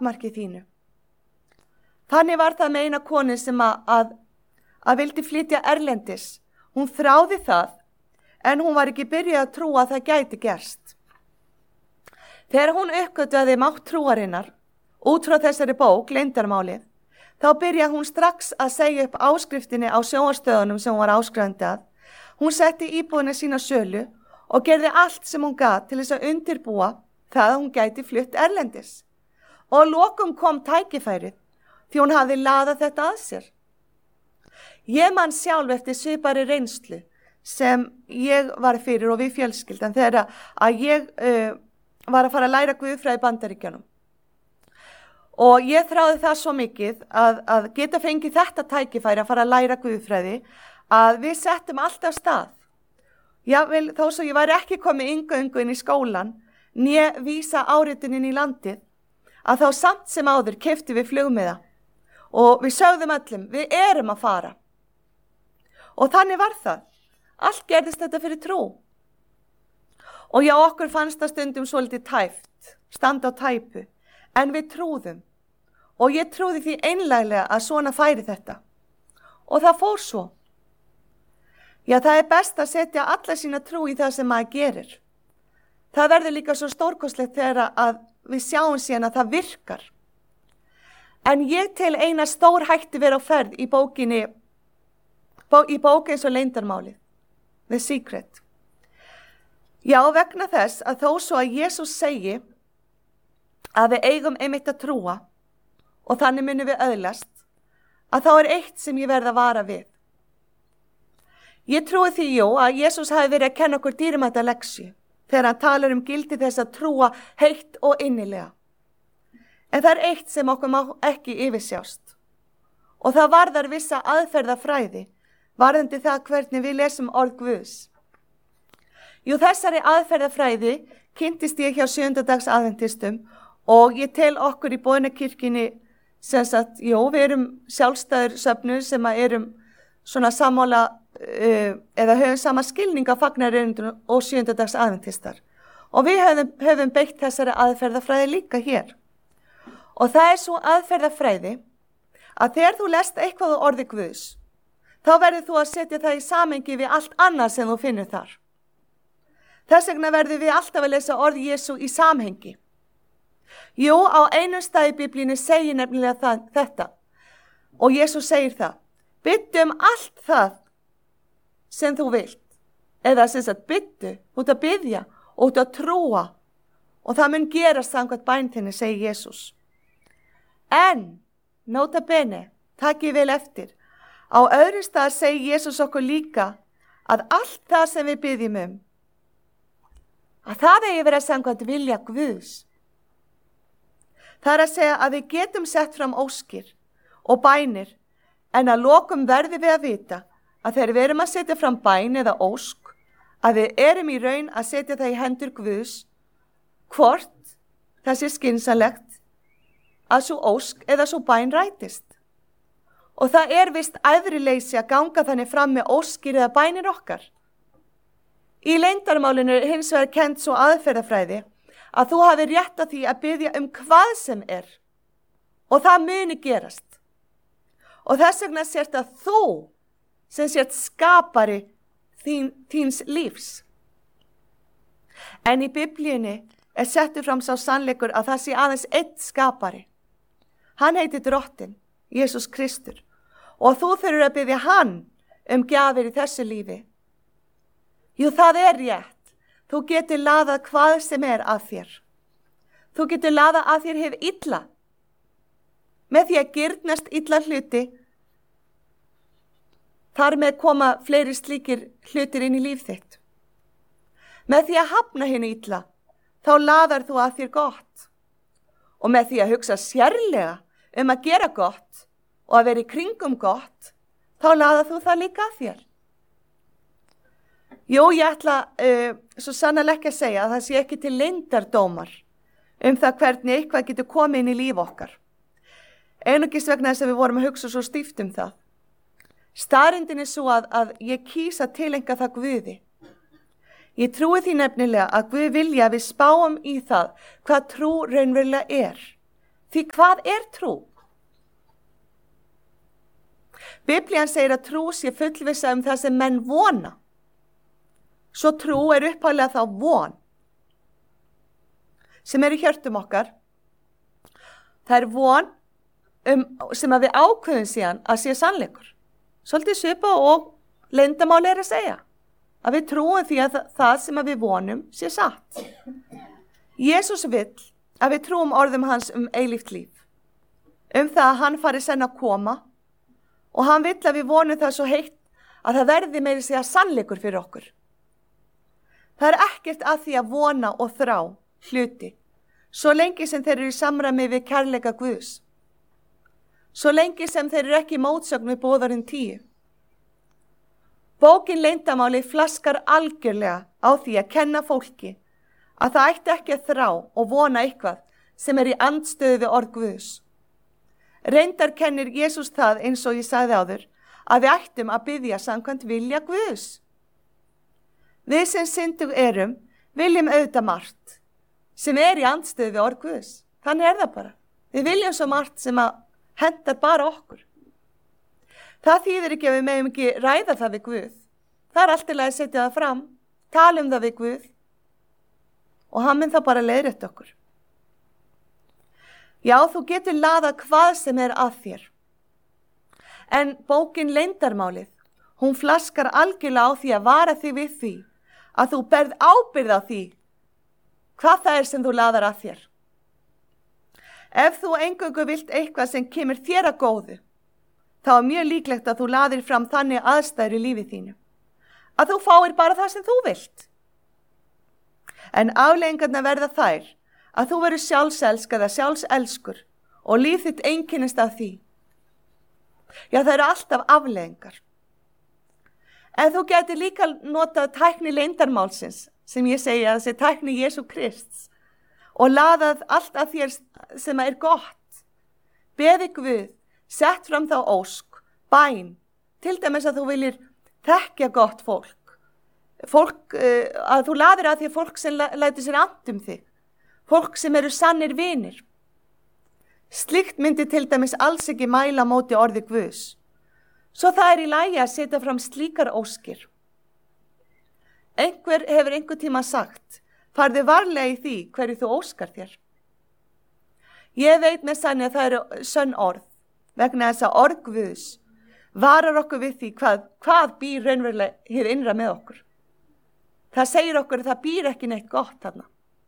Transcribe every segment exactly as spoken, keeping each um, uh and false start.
takmarki þínu. Þannig var það með eina konu sem að, að, að vildi flytja erlendis. Hún þráði það, en hún var ekki byrjuð að trúa að það gæti gerst. Þegar hún uppgötvaði mátt trúarinnar, út frá þessari bók, Leyndarmálið, þá byrjaði hún strax að segja upp áskriftinni á sjónvarpsstöðunum sem hún var áskrifandi að. Hún setti íbúðina sína sölu og gerði allt sem hún gat til þess að undirbúa það að hún gæti flutt erlendis. Og að lokum kom tækifærið því hún hafði laðað þetta að sér. Ég man sjálf eftir svipari reynslu sem ég var fyrir og við fjölskyldan þegar að ég uh, var að fara að læra guðfræði í Bandaríkjunum. Og ég þráði það svo mikið að, að geta fengið þetta tækifæri að fara að læra guðfræði að við settum alltaf stað. Jável, þó svo ég væri ekki komið yngöngu inn í skólan, né vísa áritin inn í landið, að þá samt sem áður keyptum við flugmiða og við sögðum öllum, við erum að fara. Og þannig var það. Allt gerðist þetta fyrir trú. Og já, okkur fannst það stundum svolítið tæft, standa á tæpu, en við trúðum. Og ég trúði því einlæglega að svona færi þetta. Og það fór svo. Já, það er best að setja alla sína trú í það sem maður gerir. Það verður líka svo stórkostlegt þegar að við sjáum síðan að það virkar. En ég tel eina stór hætti vera á ferð í bókinni, bó, í bók eins og Leyndarmálið, The Secret. Já, vegna þess að þó svo að Jesús segi að við eigum einmitt að trúa og þannig munum við öðlast, að þá er eitt sem ég verð að vara við. Ég trúi því, jú, að Jesús hafi verið að kenna okkur dýrmæta leksju þegar hann talar um gildi þess að trúa heitt og innilega. En það er eitt sem okkur má ekki yfirsjást og það varðar vissa aðferðafræði varðandi það hvernig við lesum orð Guðs. Jú, þessari aðferðafræði kynntist ég hjá sjöundadags aðventistum og ég tel okkur í Boðunarkirkjunni sem sagt, jú, við erum sjálfstæður söfnur sem að erum svona sammála uh, eða höfum sama skilning á fagnareyrindum og sjöundadags aðventistar. Og við höfum, höfum beitt þessari aðferðafræði líka hér. Og það er svo aðferðafræði að þegar þú lest eitthvað á orði Guðs, þá verður þú að setja það í samhengi við allt annað sem þú finnur þar. Þess vegna verður við alltaf að lesa orð Jesú í samhengi. Jú, á einum stað í Biblíunni segir nefnilega það, þetta. Og Jesús segir það. Byttu um allt það sem þú vilt. Eða sem sagt byttu, út að byðja, út að trúa. Og það mun gerast samkvæmt bæn þinni, segir Jesús. En, nota bene, takið vel eftir. Á öðrum stað segir Jesús okkur líka að allt það sem við biðjum um, að það eigi verið samkvæmt vilja Guðs. Það er að segja að við getum sett fram óskir og bænir, en að lokum verðum við að vita að þegar við erum að setja fram bæn eða ósk, að við erum í raun að setja það í hendur Guðs, hvort það sé skynsamlegt að svo ósk eða svo bæn rætist. Og það er vist æðruleysi að ganga þannig fram með óskir eða bænir okkar. Í Leyndarmálinu er hins vegar kennt svo aðferðafræði að þú hafi rétt á því að biðja um hvað sem er og það muni gerast. Og þess vegna sért að þú sem sért skapari þín, þíns lífs. En í Biblíunni er settur fram sá sannleikur að það sé aðeins einn skapari. Hann heitir Drottinn, Jesús Kristur, og þú þurfur að biðja hann um gjafir í þessu lífi. Jú, það er rétt. Þú getur laðað hvað sem er að þér. Þú getur laðað að þér hið illa. Með því að girnast illa hluti, þar með koma fleiri slíkir hlutir inn í líf þitt. Með því að hafna hinu illa, þá laðar þú að þér gott. Og með því að hugsa sérlega um að gera gott og að vera í kringum gott, þá laðar þú það líka að þér. Jú, ég ætla uh, svo sannarlega ekki að segja að það sé ekki til leyndardómar um það hvernig eitthvað getur komið inn í líf okkar. Einungis vegna þess að við vorum að hugsa svo stíft um það. Staðreyndin er svo að, að ég kýs að tileinka það Guði. Ég trúi því nefnilega að Guð vilja að við spáum í það hvað trú raunverulega er. Því hvað er trú? Biblían segir að trú sé fullvissa um það sem menn vona. Svo trú er upphaflega þá von sem er í hjörtum okkar. Það er von um, sem að við ákveðum síðan að sé sannleikur. Svolítið svipa og leyndarmál er að segja. Að við trúum því að það sem að við vonum sé satt. Jesús vill að við trúum orðum hans um eilíft líf. Um það að hann fari senn að koma og hann vill að við vonum það svo heitt að það verði meiri segja sannleikur fyrir okkur. Það er ekkert að því að vona og þrá hluti, svo lengi sem þeir eru í samræmi við kærleika Guðs. Svo lengi sem þeir eru ekki í mótsögn við boðorðin tíu. Bókin Leyndarmáli flaskar algjörlega á því að kenna fólki að það ætti ekki að þrá og vona eitthvað sem er í andstöðu við orð Guðs. Reyndar kennir Jesús það eins og ég sagði áður að við ættum að biðja samkvæmt vilja Guðs. Við sem syndug erum viljum auðvitað margt sem er í andstöðu við orð Guðs. Þannig er það bara. Við viljum svo margt sem að hendar bara okkur. Það þýðir ekki að við megum ekki ræða það við Guð. Það er allt í lagi að setja það fram, tala um það við Guð og hann mun það bara leiðrétta okkur. Já, þú getur laðað hvað sem er að þér. En bókin Leyndarmálið, hún flaskar algjörlega á því að vara þig við því að þú berð ábyrgð á því hvað það er sem þú laðar að þér. Ef þú eingöngu vilt eitthvað sem kemur þér að góðu, þá er mjög líklegt að þú laðir fram þannig aðstæður í lífi þínu, að þú fáir bara það sem þú vilt. En afleiðingarnar verða þær að þú verður sjálfselsk eða sjálfselskur og líf þitt einkennist af því. Já, það eru alltaf afleiðingar. En þú getur líka notað tækni leyndarmálsins, sem ég segi að þessi tækni Jesú Krists, og laðað allt að þér sem er gott. Beði Guð, sett fram þá ósk, bæn, til dæmis að þú viljir þekkja gott fólk. Fólk, að þú laðir að því fólk sem lætur sér and um þig, fólk sem eru sannir vinir. Slíkt myndi til dæmis alls ekki mæla móti orði Guðs. Svo það er í lagi að setja fram slíkar óskir. Einhver hefur einhver tíma sagt, farðu varlega í því hverju þú óskar þér. Ég veit með sanni að það eru sönn orð, vegna þess að orð Guðs varar okkur við því hvað, hvað býr raunverulega hér innra með okkur. Það segir okkur að það býr ekki neitt gott þarna.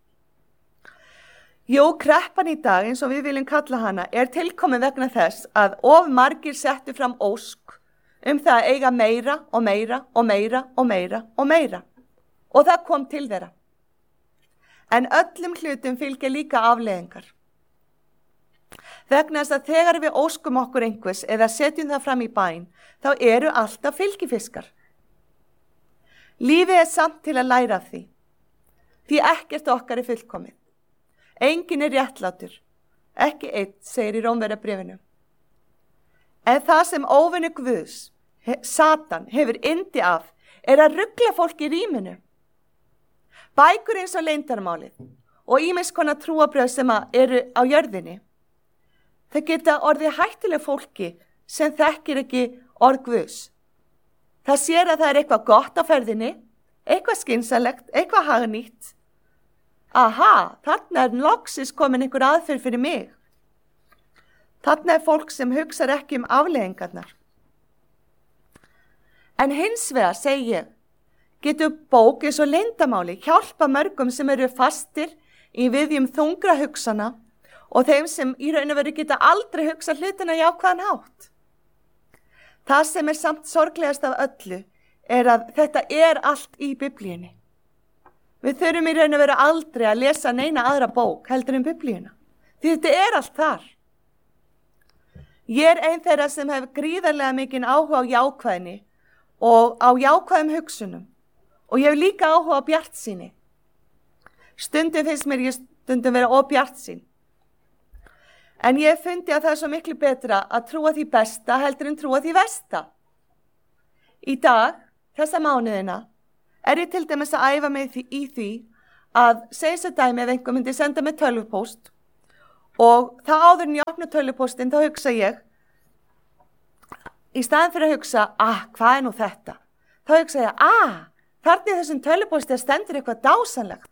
Jú, kreppan í dag, eins og við viljum kalla hana, er tilkomin vegna þess að of margir settu fram ósk um það að eiga meira og meira og meira og meira og meira. Og það kom til þeirra. En öllum hlutum fylgja líka afleiðingar. Vegna þess að þegar við óskum okkur einhvers eða setjum það fram í bæn, þá eru alltaf fylgifiskar. Lífið er samt til að læra af því. Því ekkert okkar er fullkomið. Enginn er réttlátur, ekki einn, segir í Rómverjabréfinu. En það sem óvinur Guðs, Satan, hefur yndi af, er að rugla fólk í ríminu. Bækur eins og Leyndarmálið og ýmiss konar trúarbrögð sem eru á jörðinni. Þau geta orðið hættuleg fólki sem þekkir ekki orð Guðs. Það sér að það er eitthvað gott á ferðinni, eitthvað skynsalegt, eitthvað hagnýtt. Aha, þarna er loksis komin einhver aðferð fyrir mig. Þarna er fólk sem hugsar ekki um afleiðingarnar. En hins vegar, segi ég, getur bók eins og Leyndarmáli hjálpa mörgum sem eru fastir í viðjum þungra hugsana og þeim sem í raun og veru geta aldrei hugsa hlutina í ákveðan hátt. Það sem er samt sorglegast af öllu er að þetta er allt í Biblíunni. Við þurfum í raun og veru aldrei að lesa neina aðra bók heldur en Biblíuna. Því þetta er allt þar. Ég er ein þeirra sem hefur gríðarlega mikinn áhuga á jákvæðni og á jákvæðum hugsunum. Og ég hef líka áhuga á bjartsýni. Stundum finnst mér ég stundum vera óbjartsýn. En ég fundi að það er svo miklu betra að trúa því besta heldur en trúa því versta. Í dag, þessa mánuðina, er ég til dæmis að æfa mig í því að segja sér dæmi ef einhver myndi senda mig tölvupóst Og þá áður en ég opna tölvupóstinn, þá hugsa ég, í staðin fyrir að hugsa, ah, hvað er nú þetta? Þá hugsa ég, ah, þarna í þessum tölvupósti stendur eitthvað dásanlegt.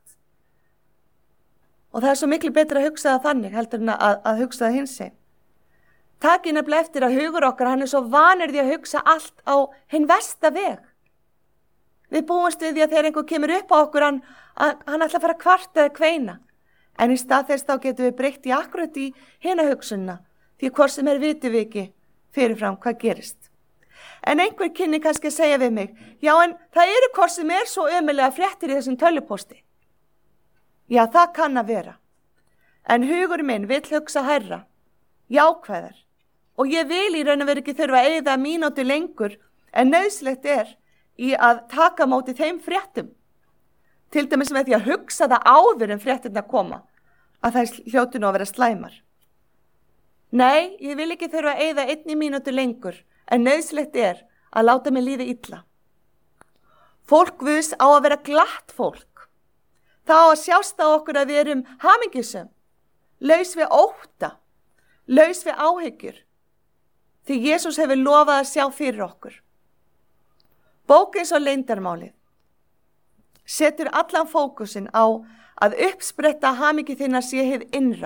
Og það er svo miklu betra að hugsa það þannig, heldur en að, að hugsa það hins einn. Takið nefnilega eftir að hugur okkar, hann er svo vanur því að hugsa allt á hinn versta veg. Við búumst við því að þegar einhver kemur upp á okkur, hann, hann ætla að fara kvart eða kveina. En í stað þess þá getum við breytt í akkurat í hina hugsunna, því hvort sem er vitum við ekki fyrirfram hvað gerist. En einhver kynni kannski að segja við mig, já en það eru hvort sem er svo ömulega fréttir í þessum tölvupósti. Já, það kann að vera. En hugur minn vill hugsa hærra, jákvæðar. Og ég vil í raun og veru ekki þurfa að eyða mínútu lengur en nauðsynlegt er í að taka móti þeim fréttum. Til dæmis með því að hugsa það áður en fréttirnar koma, að það hljóti nú að vera slæmar. Nei, ég vil ekki þurfa að eyða einni mínútu lengur en nauðsynlegt er að láta mig líða illa. Fólk Guðs á að vera glatt fólk. Það á að sjást á okkur að við erum hamingjusöm, laus við ótta, laus við áhyggjur. Því Jesús hefur lofað að sjá fyrir okkur. Bók eins og leyndarmálið setur allan fókusinn á að uppspretta hamingju þinnar sé hið innra.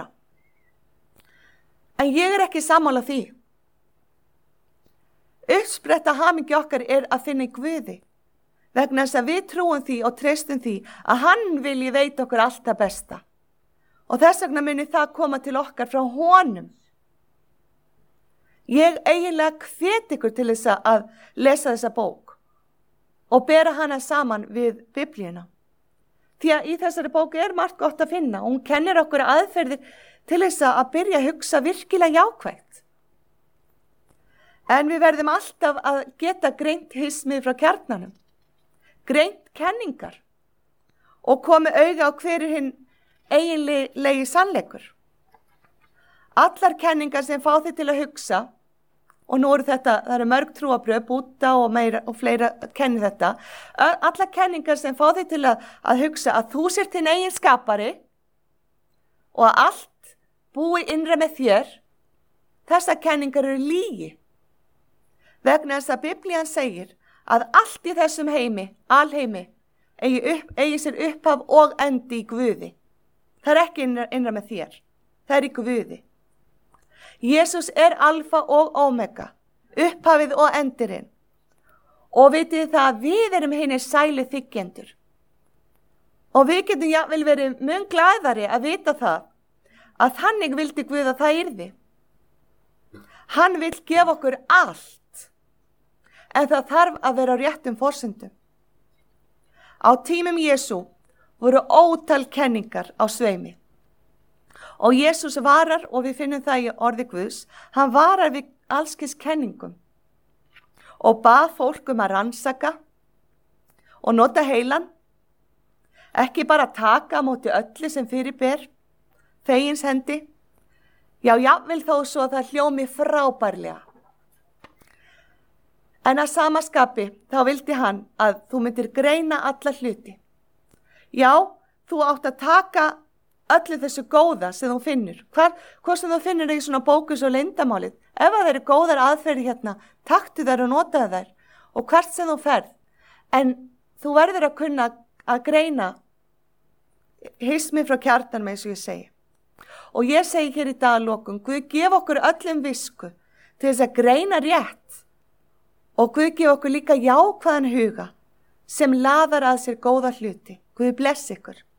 En ég er ekki sammála því. Uppspretta hamingju okkar er að finna í Guði, vegna þess að við trúum því og treystum því að hann vilji veita okkur allt það besta. Og þess vegna muni það koma til okkar frá honum. Ég eiginlega hvet ykkur til þess að lesa þessa bók og bera hana saman við Biblíuna. Því að í þessari bók er margt gott að finna og hún kennir okkur aðferðir til þess að byrja að hugsa virkilega jákvætt. En við verðum alltaf að geta greint hismið frá kjarnanum, greint kenningar og komið auga á hver er hinn eiginlegi sannleikur. Allar kenningar sem fá þig til að hugsa, og nú eru þetta, það eru mörg trúarbröð, Búdda og meira og fleira kenni þetta, allar kenningar sem fá þig til að, að hugsa að þú sért þinn eigin skapari og að allt búi innra með þér, þessar kenningar eru lygi. Vegna þess að Biblían segir að allt í þessum heimi, alheimi, eigi, upp, eigi sér upphaf og endi í Guði. Það er ekki innra, innra með þér, það er í Guði. Jesús er alfa og omega, upphafið og endirinn. Og vitið það að við erum hinir sælu þiggjendur. Og við getum jafnvel verið mjög glaðari að vita það, að þannig vildi Guð að það yrði. Hann vill gefa okkur allt, en það þarf að vera á réttum forsendum. Á tímum Jesú voru ótal kenningar á sveimi. Og Jesús varar, og við finnum það í orði Guðs, hann varar við allskis kenningum og bað fólk um að rannsaka og nota heilan, ekki bara taka á móti öllu sem fyrir ber, þegins hendi, já, jafnvel þó svo að það hljómi frábærlega. En að sama skapi þá vildi hann að þú myndir greina alla hluti. Já, þú átt að taka öllu þessu góða sem þú finnur. Hvar, hvað sem þú finnur í svona bókus og leyndamálið. Ef það eru góðar aðferði hérna, taktu þær og notaðu þær og hvert sem þú ferð. En þú verður að kunna að greina hismið frá kjartanum eins og ég segi. Og ég segi hér í dag að lokum, Guð gef okkur öllum visku til þess að greina rétt og Guð gef okkur líka jákvæðan huga sem laðar að sér góða hluti. Guð blessi ykkur.